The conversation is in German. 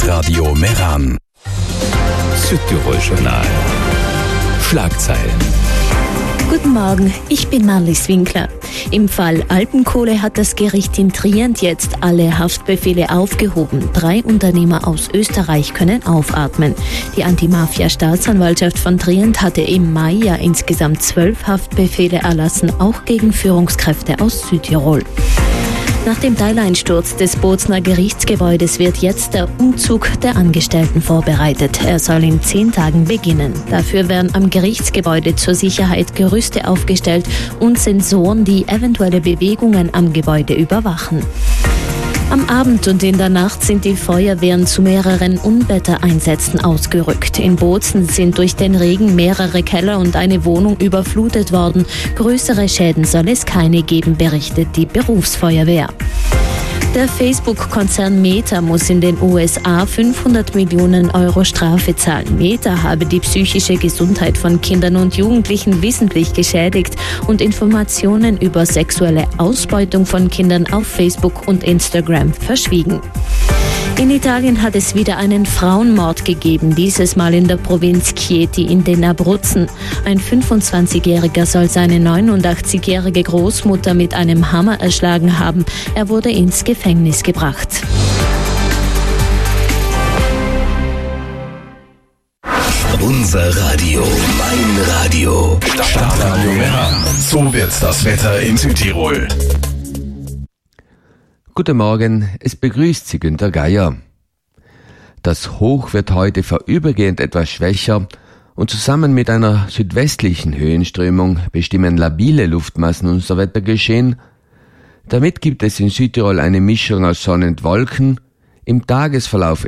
Radio Meran. Südtirol Journal. Schlagzeilen. Guten Morgen, ich bin Marlies Winkler. Im Fall Alpenkohle hat das Gericht in Trient jetzt alle Haftbefehle aufgehoben. 3 Unternehmer aus Österreich können aufatmen. Die Anti-Mafia-Staatsanwaltschaft von Trient hatte im Mai ja insgesamt 12 Haftbefehle erlassen, auch gegen Führungskräfte aus Südtirol. Nach dem Teileinsturz des Bozner Gerichtsgebäudes wird jetzt der Umzug der Angestellten vorbereitet. Er soll in 10 Tagen beginnen. Dafür werden am Gerichtsgebäude zur Sicherheit Gerüste aufgestellt und Sensoren, die eventuelle Bewegungen am Gebäude überwachen. Am Abend und in der Nacht sind die Feuerwehren zu mehreren Unwettereinsätzen ausgerückt. In Bozen sind durch den Regen mehrere Keller und eine Wohnung überflutet worden. Größere Schäden soll es keine geben, berichtet die Berufsfeuerwehr. Der Facebook-Konzern Meta muss in den USA 500 Millionen Euro Strafe zahlen. Meta habe die psychische Gesundheit von Kindern und Jugendlichen wissentlich geschädigt und Informationen über sexuelle Ausbeutung von Kindern auf Facebook und Instagram verschwiegen. In Italien hat es wieder einen Frauenmord gegeben, dieses Mal in der Provinz Chieti in den Abruzzen. Ein 25-Jähriger soll seine 89-jährige Großmutter mit einem Hammer erschlagen haben. Er wurde ins Gefängnis gebracht. Unser Radio, mein Radio. Stadtradio Meran. So wird das Wetter in Südtirol. Guten Morgen, es begrüßt Sie Günter Geier. Das Hoch wird heute vorübergehend etwas schwächer und zusammen mit einer südwestlichen Höhenströmung bestimmen labile Luftmassen unser Wettergeschehen. Damit gibt es in Südtirol eine Mischung aus Sonne und Wolken, im Tagesverlauf